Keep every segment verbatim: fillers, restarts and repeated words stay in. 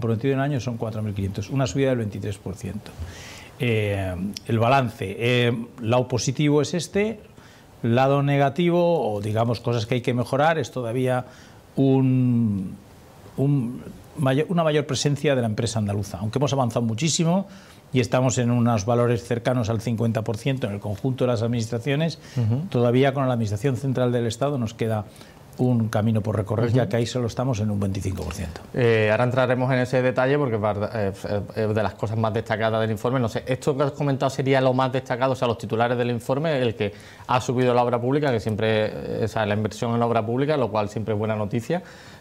comprometido en el año son cuatro mil quinientos, una subida del veintitrés por ciento. Eh, el balance, eh, lado positivo es este, lado negativo, o digamos cosas que hay que mejorar, es todavía un, un mayor, una mayor presencia de la empresa andaluza, aunque hemos avanzado muchísimo y estamos en unos valores cercanos al cincuenta por ciento en el conjunto de las administraciones. Uh-huh. Todavía con la Administración Central del Estado nos queda un camino por recorrer, uh-huh. ya que ahí solo estamos en un veinticinco por ciento. Eh, ahora entraremos en ese detalle porque es eh, de las cosas más destacadas del informe. No sé, esto que has comentado sería lo más destacado, o sea, los titulares del informe, el que ha subido la obra pública, que siempre, o sea, la inversión en la obra pública, lo cual siempre es buena noticia,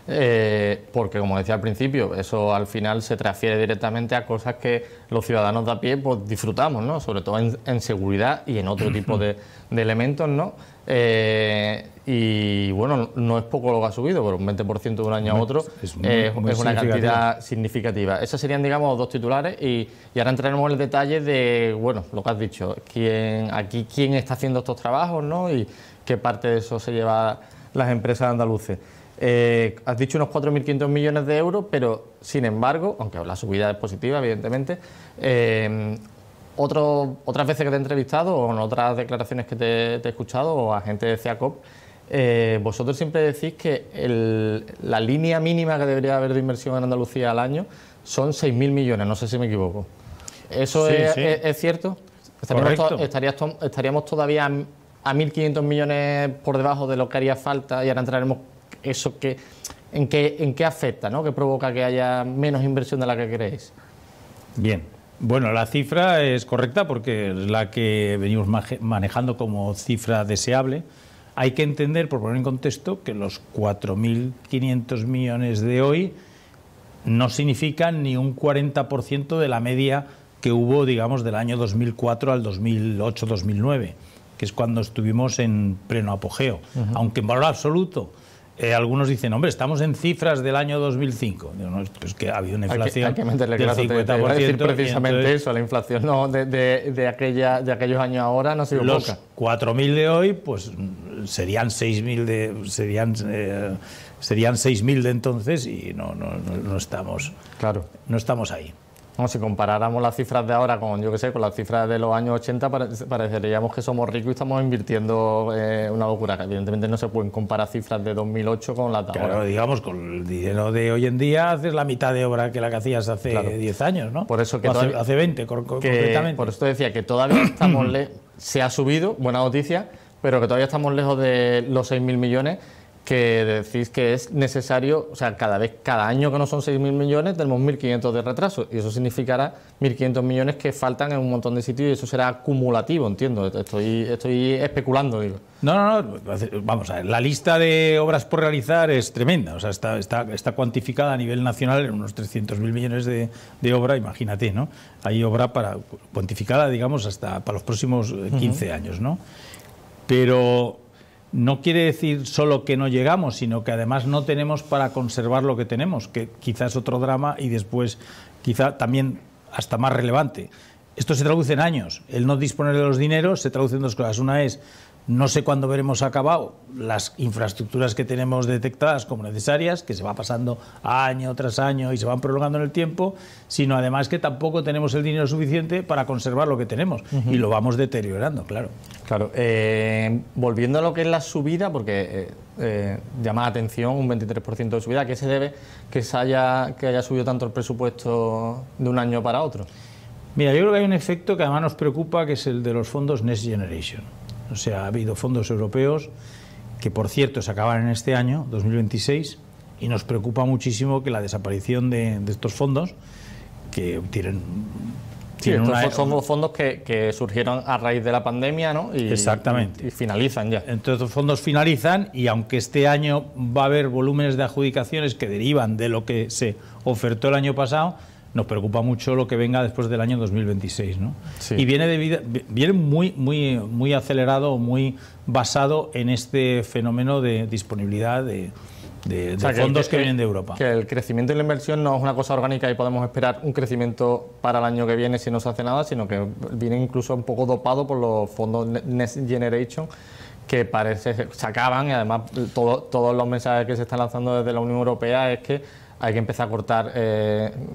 eh, porque como decía al principio, eso al final se transfiere directamente a cosas que los ciudadanos de a pie pues disfrutamos, ¿no? Sobre todo en, en seguridad y en otro tipo de, de elementos, ¿no? Eh, y bueno, no es poco lo que ha subido, pero un veinte por ciento de un año a otro es, muy, eh, muy es una cantidad significativa. Esos serían, digamos, dos titulares y, y ahora entraremos en el detalle de, bueno, lo que has dicho, quién, aquí quién está haciendo estos trabajos, ¿no? Y qué parte de eso se lleva las empresas andaluces. Eh, has dicho unos cuatro mil quinientos millones de euros, pero sin embargo, aunque la subida es positiva, evidentemente, eh, Otro, otras veces que te he entrevistado o en otras declaraciones que te, te he escuchado o a gente de CEACOP, eh, vosotros siempre decís que el, la línea mínima que debería haber de inversión en Andalucía al año son seis mil millones, no sé si me equivoco. ¿Eso sí, es, sí. Es, es cierto? ¿Estaríamos, to, estarías, ¿Estaríamos todavía a mil quinientos millones por debajo de lo que haría falta? Y ahora entraremos eso que, en, qué, en qué afecta, ¿no? ¿Qué provoca que haya menos inversión de la que queréis? Bien. Bueno, la cifra es correcta porque es la que venimos manejando como cifra deseable. Hay que entender, por poner en contexto, que los cuatro mil quinientos millones de hoy no significan ni un cuarenta por ciento de la media que hubo, digamos, del año dos mil cuatro al dos mil ocho dos mil nueve, que es cuando estuvimos en pleno apogeo. Uh-huh. Aunque en valor absoluto, Eh, algunos dicen, hombre, estamos en cifras del año dos mil cinco. Digo, no, pues que ha habido una inflación hay que, hay que meterle del claro, cincuenta por ciento. Te, te iba a decir precisamente entonces, eso, la inflación no, de, de, de, aquella, de aquellos años ahora no ha sido los poca. Los cuatro mil de hoy, pues serían seis mil de, serían, eh, serían seis mil de entonces y no, no, no, no, estamos, claro. no estamos ahí. No, si comparáramos las cifras de ahora con, yo qué sé, con las cifras de los años ochenta, pareceríamos que somos ricos y estamos invirtiendo eh, una locura. Evidentemente no se pueden comparar cifras de dos mil ocho con las de ahora. Claro, digamos, con el dinero de hoy en día haces la mitad de obra que la que hacías hace claro. diez años, ¿no? Por eso que hace, todavía, hace veinte, con, que, concretamente. Por eso te decía que todavía estamos lejos, se ha subido, buena noticia, pero que todavía estamos lejos de los seis mil millones, que decís que es necesario, o sea, cada vez, cada año que no son seis mil millones, tenemos mil quinientos de retraso, y eso significará mil quinientos millones que faltan en un montón de sitios, y eso será acumulativo, entiendo, estoy, estoy especulando, digo. No, no, no, vamos a ver, la lista de obras por realizar es tremenda, o sea, está, está, está cuantificada a nivel nacional en unos trescientos mil millones de, de obra, imagínate, ¿no? Hay obra para cuantificada, digamos, hasta para los próximos quince uh-huh. años, ¿no? Pero no quiere decir solo que no llegamos, sino que además no tenemos para conservar lo que tenemos, que quizás es otro drama y después quizá también hasta más relevante. Esto se traduce en años. El no disponer de los dineros se traduce en dos cosas. Una es, no sé cuándo veremos acabado las infraestructuras que tenemos detectadas como necesarias, que se va pasando año tras año y se van prolongando en el tiempo, sino además que tampoco tenemos el dinero suficiente para conservar lo que tenemos uh-huh. y lo vamos deteriorando, claro. Claro, eh, volviendo a lo que es la subida, porque eh, eh, llama la atención un veintitrés por ciento de subida, ¿a qué se debe que, se haya, que haya subido tanto el presupuesto de un año para otro? Mira, yo creo que hay un efecto que además nos preocupa, que es el de los fondos Next Generation. O sea, ha habido fondos europeos que, por cierto, se acaban en este año, dos mil veintiséis, y nos preocupa muchísimo que la desaparición de, de estos fondos, que tienen... Sí, estos una, son los fondos que, que surgieron a raíz de la pandemia, ¿no? Y, exactamente. Y, y finalizan ya. Entonces, los fondos finalizan y aunque este año va a haber volúmenes de adjudicaciones que derivan de lo que se ofertó el año pasado, nos preocupa mucho lo que venga después del año dos mil veintiséis, ¿no? Sí. Y viene, de, viene muy, muy, muy acelerado, muy basado en este fenómeno de disponibilidad de, de, o sea, de fondos que, que, que vienen de Europa. Que el crecimiento y la inversión no es una cosa orgánica y podemos esperar un crecimiento para el año que viene si no se hace nada, sino que viene incluso un poco dopado por los fondos Next Generation, que parece se acaban, y además todo, todos los mensajes que se están lanzando desde la Unión Europea es que hay que empezar a cortar eh,